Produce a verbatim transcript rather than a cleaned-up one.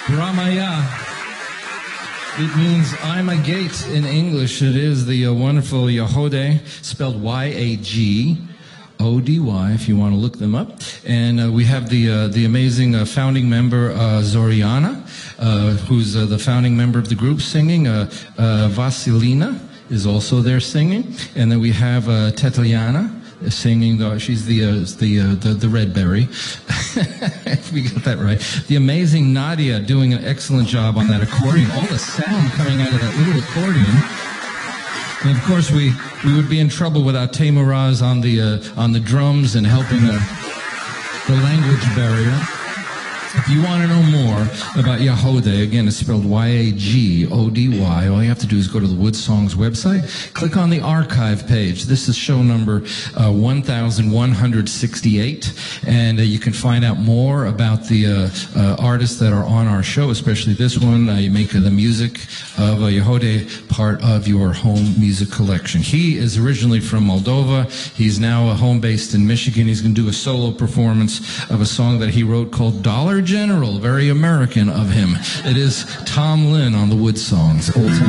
Brahmaya. It means I'm a gate in English. It is the uh, wonderful Yahode, spelled Y A G O D Y, if you want to look them up. And uh, we have the uh, the amazing uh, founding member, uh, Zoriana, uh, who's uh, the founding member of the group, singing. Uh, uh, Vasilina is also there singing. And then we have uh, Tetelyana singing. The, she's the, uh, the, uh, the, the red berry. If we got that right. The amazing Nadia doing an excellent job on that accordion. All the sound coming out of that little accordion. And of course, we, we would be in trouble without Teimuraz on the uh, on the drums and helping the, the language barrier. If you want to know more about Yahode, again, it's spelled Y A G O D Y. All you have to do is go to the Wood Songs website, click on the archive page. This is show number uh, one thousand one hundred sixty-eight, and uh, you can find out more about the uh, uh, artists that are on our show, especially this one. Uh, you make uh, the music of uh, Yahode part of your home music collection. He is originally from Moldova. He's now uh, home-based in Michigan. He's going to do a solo performance of a song that he wrote called Dollar General, very American of him. It is Tom Lynn on the Wood Songs. Old